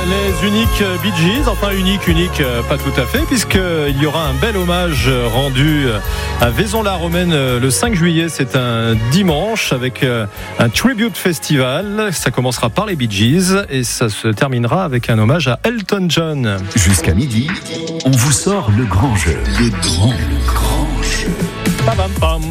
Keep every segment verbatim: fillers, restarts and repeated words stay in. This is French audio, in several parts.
Les uniques Bee Gees, enfin unique, unique, pas tout à fait, puisqu'il y aura un bel hommage rendu à Vaison-la-Romaine le cinq juillet, c'est un dimanche, avec un tribute festival. Ça commencera par les Bee Gees et ça se terminera avec un hommage à Elton John. Jusqu'à midi, on vous sort le grand jeu. Le grand, le grand jeu. Pam, pam.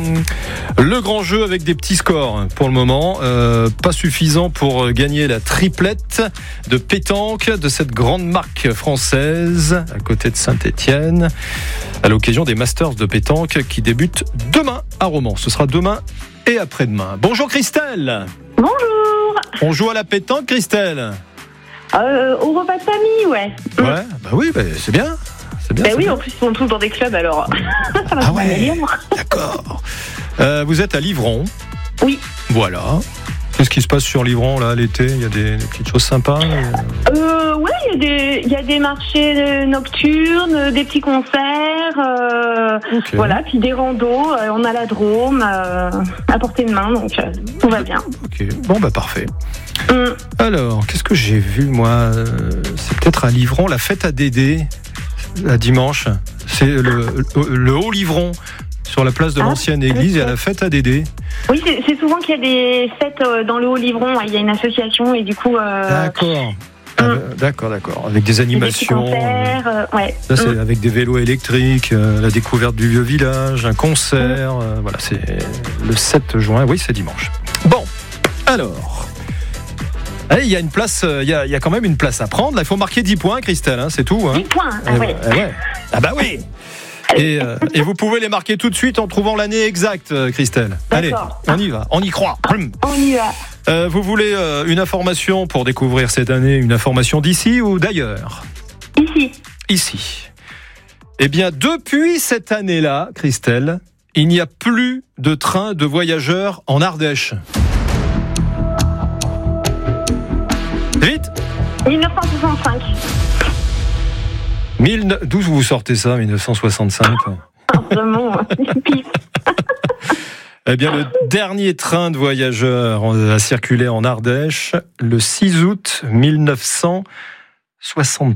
Le grand jeu avec des petits scores pour le moment, euh, pas suffisant pour gagner la triplette de pétanque de cette grande marque française à côté de Saint-Étienne à l'occasion des Masters de pétanque qui débutent demain à Romans. Ce sera demain et après-demain. Bonjour Christelle. Bonjour. On joue à la pétanque, Christelle? euh, Au repas de famille, ouais. Ouais, bah oui, bah c'est bien. C'est bien, bah c'est oui, bien. en plus ils sont tous dans des clubs alors. Ça va Ah se ouais, bien. d'accord. Euh, vous êtes à Livron. Oui. Voilà. Qu'est-ce qui se passe sur Livron là l'été? Il y a des, des petites choses sympas? Euh, ouais, il y a des, il y a des marchés nocturnes, des petits concerts, euh, Okay. voilà, puis des randos. Euh, on a la Drôme euh, à portée de main, donc euh, tout va bien. Ok, bon bah parfait. Hum. Alors, qu'est-ce que j'ai vu moi? euh, C'est peut-être à Livron, la fête à Dédé, à dimanche. C'est le, le, le Haut Livron, sur la place de Ah, l'ancienne église, il y a la fête à Dédé. Oui, c'est, c'est souvent qu'il y a des fêtes euh, dans le Haut-Livron. Il y a une association et du coup. Euh, D'accord. Ah, hum. bah, d'accord, d'accord. Avec des des petits animations. concerts, euh, ouais. Ça, c'est Hum. avec des vélos électriques, euh, la découverte du vieux village, un concert. euh, voilà, c'est le sept juin. Oui, c'est dimanche. Bon, alors. Allez, il y a une place, il y a, il y a quand même une place à prendre. Là, il faut marquer dix points, Christelle, hein, c'est tout. Hein. dix points, ah Eh ouais. eh ouais. Ah bah oui. Et, euh, et vous pouvez les marquer tout de suite en trouvant l'année exacte, euh, Christelle. Allez, D'accord. on y va, on y croit. Hum. On y va. Euh, vous voulez euh, une information pour découvrir cette année, une information d'ici ou d'ailleurs? Ici. Ici. Eh bien, depuis cette année-là, Christelle, il n'y a plus de train de voyageurs en Ardèche. Vite. dix-neuf cent soixante-cinq. mille... D'où vous sortez ça, dix-neuf cent soixante-cinq? Ah, vraiment. Pif. Eh bien, le dernier train de voyageurs a circulé en Ardèche le six août mille neuf cent soixante-treize.